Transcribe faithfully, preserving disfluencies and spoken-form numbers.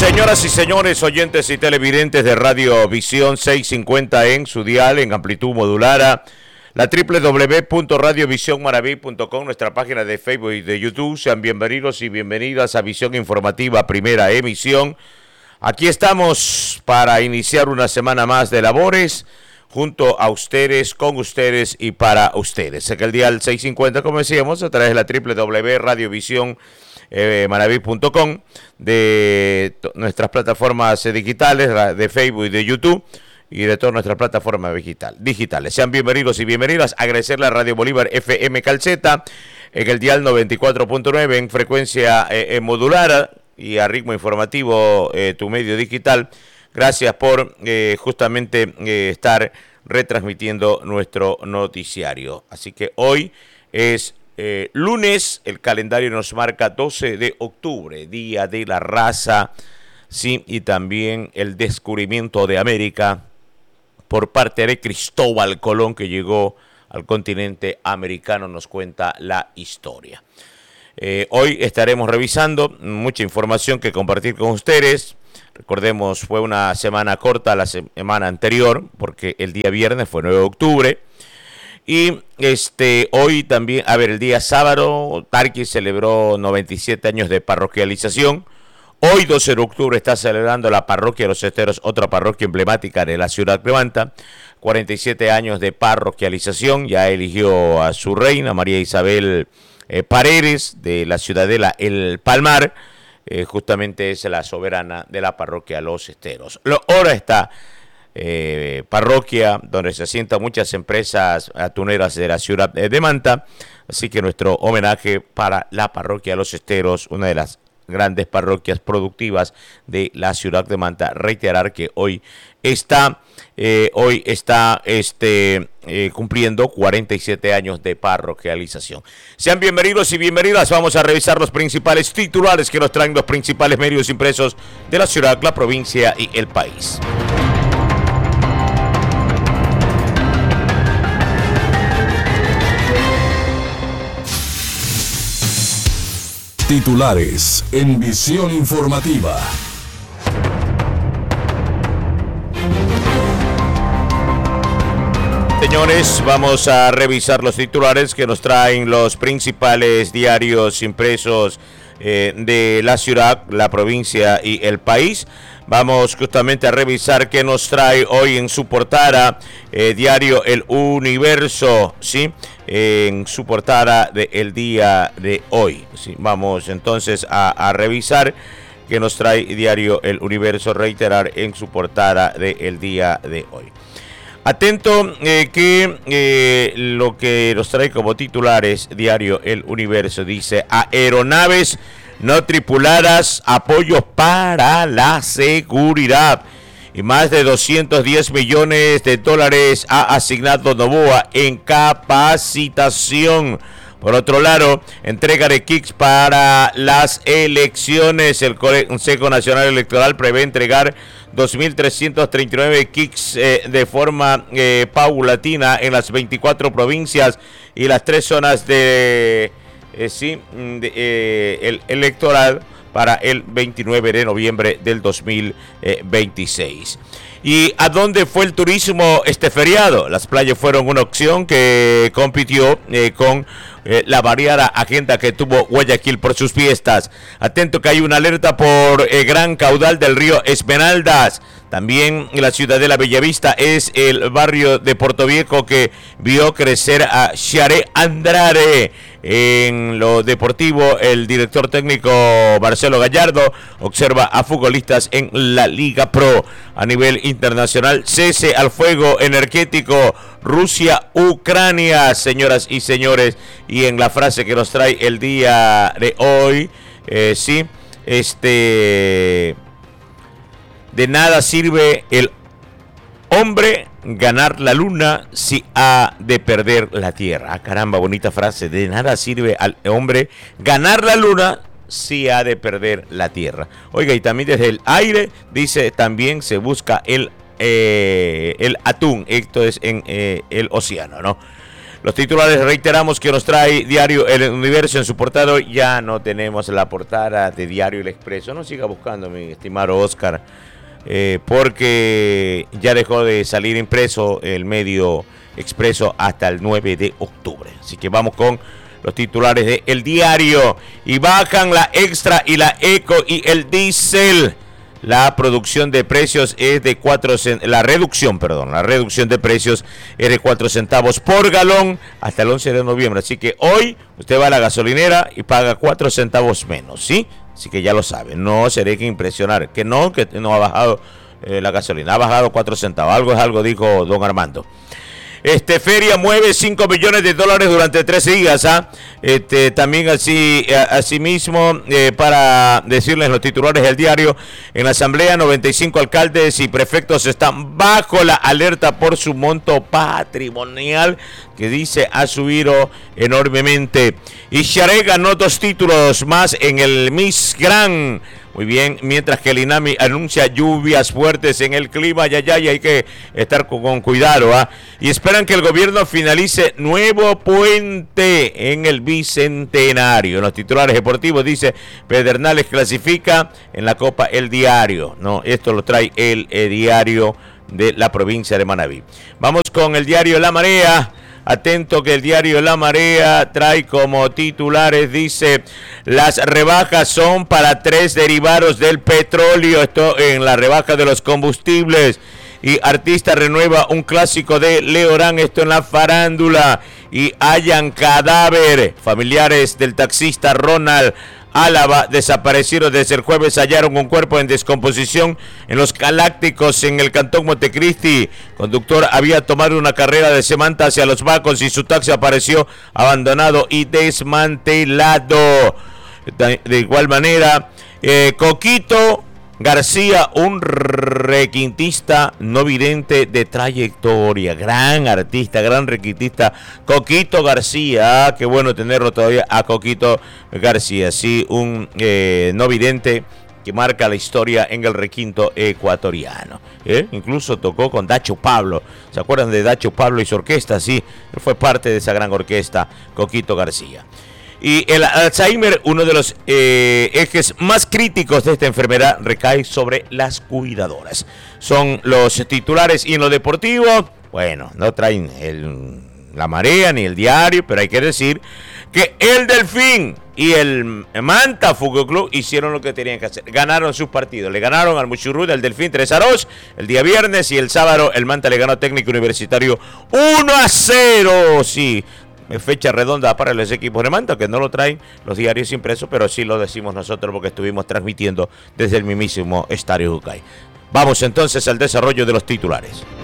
Señoras y señores, oyentes y televidentes de Radio Visión seiscientos cincuenta en su dial, en amplitud modulada, la doble u doble u doble u punto radio visión maraví punto com, nuestra página de Facebook y de YouTube. Sean bienvenidos y bienvenidas a Visión Informativa, primera emisión. Aquí estamos para iniciar una semana más de labores, junto a ustedes, con ustedes y para ustedes. Sé que el dial seiscientos cincuenta, como decíamos, a través de la doble u doble u doble u punto radio visión maraví punto com, de nuestras plataformas digitales, de Facebook y de YouTube, y de todas nuestras plataformas digital, digitales. Sean bienvenidos y bienvenidas. Agradecerle a Radio Bolívar F M Calceta, en el dial noventa y cuatro punto nueve, en frecuencia eh, modulada, y a ritmo informativo, eh, tu medio digital. Gracias por eh, justamente eh, estar retransmitiendo nuestro noticiario. Así que hoy es Eh, lunes, el calendario nos marca doce de octubre, Día de la Raza, sí, y también el descubrimiento de América por parte de Cristóbal Colón, que llegó al continente americano, nos cuenta la historia. Eh, hoy estaremos revisando mucha información que compartir con ustedes. Recordemos, fue una semana corta la semana anterior, porque el día viernes fue nueve de octubre. Y este hoy también, a ver, el día sábado, Tarqui celebró noventa y siete años de parroquialización. Hoy, doce de octubre, está celebrando la parroquia de Los Esteros, otra parroquia emblemática de la ciudad de Manta. cuarenta y siete años de parroquialización. Ya eligió a su reina, María Isabel eh, Paredes, de la ciudadela El Palmar. Eh, justamente es la soberana de la parroquia Los Esteros. Lo, ahora está Eh, parroquia donde se asientan muchas empresas atuneras de la ciudad de Manta, así que nuestro homenaje para la parroquia Los Esteros, una de las grandes parroquias productivas de la ciudad de Manta. Reiterar que hoy está eh, hoy está este eh, cumpliendo cuarenta y siete años de parroquialización. Sean bienvenidos y bienvenidas. Vamos a revisar los principales titulares que nos traen los principales medios impresos de la ciudad, la provincia y el país. Titulares en Visión Informativa. Señores, vamos a revisar los titulares que nos traen los principales diarios impresos eh, de la ciudad, la provincia y el país. Vamos justamente a revisar qué nos trae hoy en su portada eh, diario El Universo, ¿sí? Eh, en su portada del día de hoy, ¿sí? Vamos entonces a, a revisar qué nos trae diario El Universo, reiterar en su portada del día de hoy. Atento eh, que eh, lo que nos trae como titulares diario El Universo dice: aeronaves no tripuladas, apoyos para la seguridad. Y más de doscientos diez millones de dólares ha asignado Noboa en capacitación. Por otro lado, entrega de kits para las elecciones. El Consejo Nacional Electoral prevé entregar dos mil trescientos treinta y nueve kits eh, de forma eh, paulatina en las veinticuatro provincias y las tres zonas de... Eh, sí, de, eh, el electoral para el veintinueve de noviembre del dos mil veintiséis. ¿Y a dónde fue el turismo este feriado? Las playas fueron una opción que compitió eh, con eh, la variada agenda que tuvo Guayaquil por sus fiestas. Atento que hay una alerta por eh, gran caudal del río Esmeraldas. También la ciudad de la Bellavista es el barrio de Portoviejo que vio crecer a Xare Andrade. En lo deportivo, el director técnico Marcelo Gallardo observa a futbolistas en la Liga Pro. A nivel internacional, cese al fuego energético Rusia-Ucrania, señoras y señores. Y en la frase que nos trae el día de hoy, eh, sí, este... de nada sirve el hombre ganar la luna si ha de perder la tierra. Ah, caramba, bonita frase. De nada sirve al hombre ganar la luna si ha de perder la tierra. Oiga, y también desde el aire dice, también se busca el, eh, el atún. Esto es en eh, el océano, ¿no? Los titulares, reiteramos, que nos trae Diario El Universo en su portada. Ya no tenemos la portada de Diario El Expreso. No siga buscando, mi estimado Oscar, eh, porque ya dejó de salir impreso el medio Expreso hasta el nueve de octubre. Así que vamos con los titulares de El Diario. Y bajan la Extra y la Eco y el diésel. La producción de precios es de cuatro centavos, la reducción, perdón, la reducción de precios es de cuatro centavos por galón hasta el once de noviembre. Así que hoy usted va a la gasolinera y paga cuatro centavos menos, ¿sí? Así que ya lo sabe, no se deje impresionar, que no, que no ha bajado eh, la gasolina, ha bajado cuatro centavos, algo es algo, dijo don Armando. Este, Feria mueve cinco millones de dólares durante tres días. ¿ah? Este, también así, asimismo, eh, para decirles los titulares del diario, en la asamblea noventa y cinco alcaldes y prefectos están bajo la alerta por su monto patrimonial, que dice ha subido enormemente. Y Xaré ganó dos títulos más en el Miss Grand. Muy bien, mientras que el INAMI anuncia lluvias fuertes en el clima, ya, ya, y hay que estar con, con cuidado. ¿ah? Y esperan que el gobierno finalice nuevo puente en el Bicentenario. En los titulares deportivos dice, Pedernales clasifica en la Copa El Diario. No, esto lo trae el, el diario de la provincia de Manabí. Vamos con el diario La Marea. Atento que el diario La Marea trae como titulares, dice, las rebajas son para tres derivados del petróleo, esto en la rebaja de los combustibles. Y artista renueva un clásico de Leorán, esto en la farándula. Y hallan cadáver, familiares del taxista Ronald Álava desaparecieron desde el jueves, hallaron un cuerpo en descomposición en Los Galácticos en el cantón Montecristi. Conductor había tomado una carrera de Semanta hacia Los Bacos y su taxi apareció abandonado y desmantelado. De igual manera, eh, Coquito García, un requintista no vidente de trayectoria, gran artista, gran requintista, Coquito García, ah, qué bueno tenerlo todavía a Coquito García, sí, un eh, no vidente que marca la historia en el requinto ecuatoriano. ¿eh? Incluso tocó con Dacho Pablo, ¿se acuerdan de Dacho Pablo y su orquesta? Sí, él fue parte de esa gran orquesta, Coquito García. Y el Alzheimer, uno de los eh, ejes más críticos de esta enfermedad, recae sobre las cuidadoras. Son los titulares. Y en lo deportivo, bueno, no traen el, La Marea ni el diario, pero hay que decir que el Delfín y el Manta Fútbol Club hicieron lo que tenían que hacer. Ganaron sus partidos. Le ganaron al Muchurrut del Delfín tres a dos el día viernes, y el sábado el Manta le ganó a Técnico Universitario uno a cero. Sí, fecha redonda para los equipos de Manta, que no lo traen los diarios impresos, pero sí lo decimos nosotros porque estuvimos transmitiendo desde el mismísimo Estadio Jucay. Vamos entonces al desarrollo de los titulares.